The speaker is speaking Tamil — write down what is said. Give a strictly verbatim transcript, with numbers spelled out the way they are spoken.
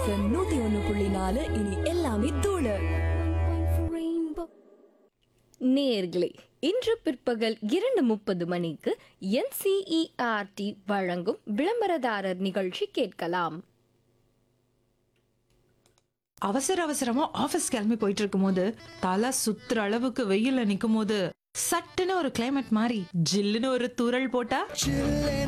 எஃப்எம் நூத்தி ஒண்ணு புள்ளி நாலு இனி எல்லாமே தூளு. நேயர்களே, இன்று பிற்பகல் இரண்டு முப்பது மணிக்கு என்சிஇஆர்டி வழங்கும் விளம்பரதாரர் நிகழ்ச்சி கேட்கலாம். அவசர அவசரமா ஆபீஸ் கிளம்பி போயிட்டு இருக்கும்போது தலை சுத்துற அளவுக்கு வெயில்ல நிக்கும் போது சட்டுன்னு ஒரு கிளைமேட் மாறி ஜில்லுன்னு ஒரு தூறல் போட்டா